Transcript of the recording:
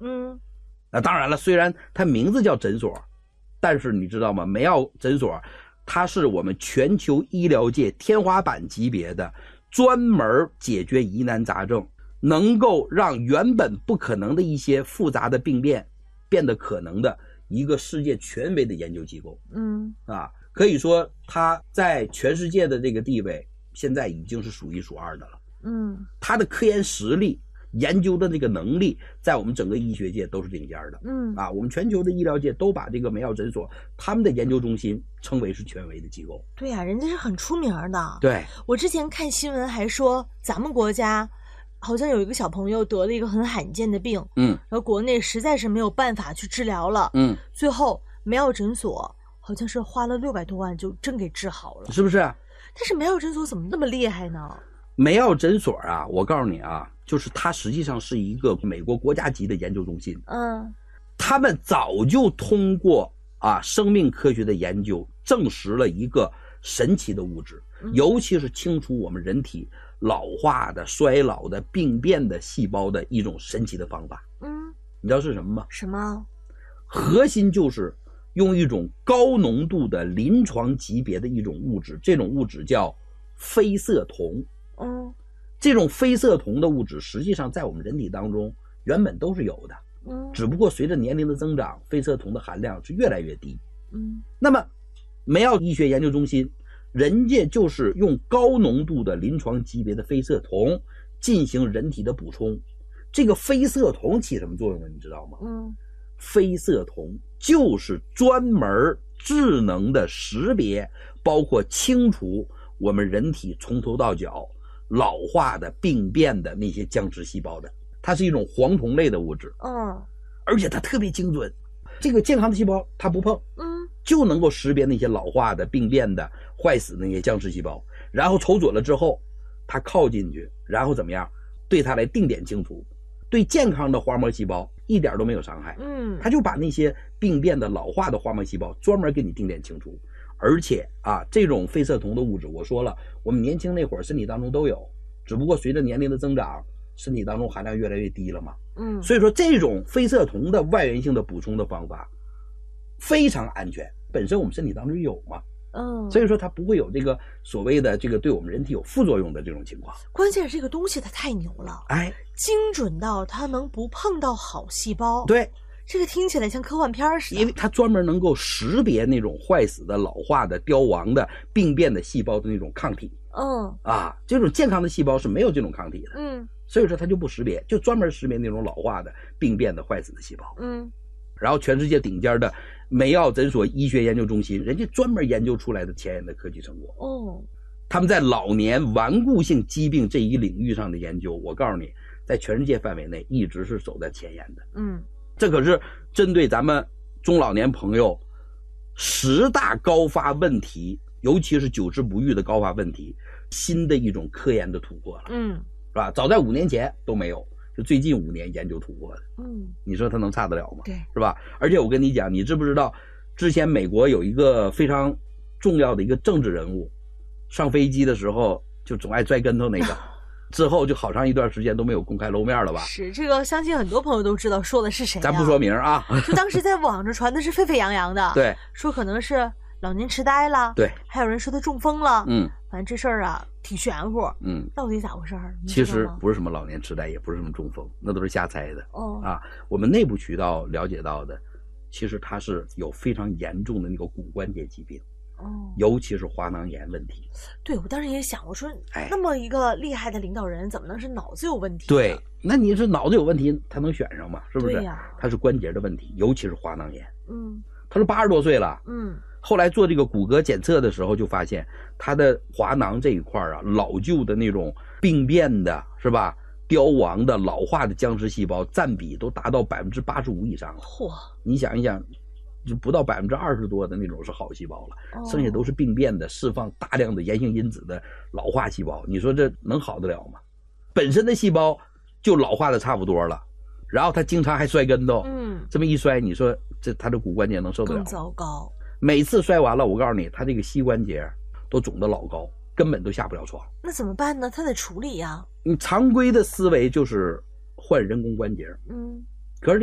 那当然了，虽然它名字叫诊所，但是你知道吗？梅奥诊所它是我们全球医疗界天花板级别的，专门解决疑难杂症，能够让原本不可能的一些复杂的病变变得可能的一个世界权威的研究机构。可以说它在全世界的这个地位现在已经是数一数二的了。它的科研实力、研究的这个能力在我们整个医学界都是顶尖的。我们全球的医疗界都把这个梅奥诊所他们的研究中心称为是权威的机构。 对呀，人家是很出名的。 对， 我之前看新闻还说咱们国家好像有一个小朋友得了一个很罕见的病，然后国内实在是没有办法去治疗了，最后梅奥诊所好像是花了600多万就真给治好了， 是不是？ 但是梅奥诊所怎么那么厉害呢？ 梅奥诊所啊，我告诉你啊，就是它实际上是一个美国国家级的研究中心。他们早就通过生命科学的研究证实了一个神奇的物质，尤其是清除我们人体老化的、衰老的、病变的细胞的一种神奇的方法。你知道是什么吗？ 什么？ 核心就是用一种高浓度的临床级别的一种物质，这种物质叫非色酮。这种非色酮的物质实际上在我们人体当中原本都是有的，只不过随着年龄的增长，非色酮的含量是越来越低。那么梅奥医学研究中心人家就是用高浓度的临床级别的非色酮进行人体的补充。这个非色酮起什么作用呢？你知道吗？非色酮就是专门智能的识别，包括清除我们人体从头到脚老化的、病变的那些僵直细胞的。它是一种黄酮类的物质，而且它特别精准，这个健康的细胞它不碰，就能够识别那些老化的、病变的、坏死的那些僵直细胞，然后瞅准了之后，它靠进去，然后怎么样？对它来定点清除，对健康的花膜细胞一点都没有伤害。它就把那些病变的、老化的花膜细胞专门给你定点清除。而且这种非色酮的物质，我说了，我们年轻那会儿身体当中都有，只不过随着年龄的增长，身体当中含量越来越低了嘛。所以说这种非色酮的外源性的补充的方法非常安全，本身我们身体当中有嘛。所以说它不会有这个所谓的这个对我们人体有副作用的这种情况。 关键是这个东西它太牛了，精准到它能不碰到好细胞。 对， 这个听起来像科幻片似的， 因为它专门能够识别那种坏死的、老化的、凋亡的、病变的细胞的那种抗体。这种健康的细胞是没有这种抗体的。所以说它就不识别，就专门识别那种老化的、病变的、坏死的细胞。然后全世界顶尖的梅奥诊所医学研究中心，人家专门研究出来的前沿的科技成果。他们在老年顽固性疾病这一领域上的研究，我告诉你，在全世界范围内一直是走在前沿的。这可是针对咱们中老年朋友10大高发问题，尤其是久治不愈的高发问题，新的一种科研的突破了。是吧？早在5年前都没有，就最近5年研究突破的。你说它能差得了吗？ 对， 是吧？而且我跟你讲，你知不知道之前美国有一个非常重要的一个政治人物，上飞机的时候就总爱摔跟头那个之后就好长一段时间都没有公开露面了吧？ 是，这个相信很多朋友都知道说的是谁。 咱不说名啊。 就当时在网上传的是沸沸扬扬的。 对， 说可能是老年痴呆了。 对， 还有人说他中风了。反正这事儿挺玄乎。到底咋回事？ 其实不是什么老年痴呆，也不是什么中风，那都是瞎猜的。我们内部渠道了解到的，其实他是有非常严重的那个骨关节疾病。尤其是滑囊炎问题。 对，我当时也想，我说那么一个厉害的领导人怎么能是脑子有问题？ 对，那你是脑子有问题他能选上吗？是不是？ 对呀， 他是关节的问题，尤其是滑囊炎。他是80多岁了。后来做这个骨骼检测的时候就发现他的滑囊这一块老旧的那种病变的，是吧，凋亡的老化的僵直细胞占比都达到85%以上了。你想一想，就不到20%多的那种是好细胞了，剩下都是病变的，释放大量的炎性因子的老化细胞，你说这能好得了吗？本身的细胞就老化的差不多了，然后他经常还摔跟头，这么一摔，你说这他的骨关节能受得了吗？ 更糟糕。 每次摔完了，我告诉你，他这个膝关节都肿得老高，根本都下不了床。 那怎么办呢？他得处理呀。 你常规的思维就是换人工关节，